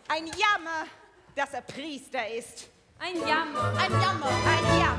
Ein Jammer, dass er Priester ist. Ein Jammer. Ein Jammer, ein Jammer.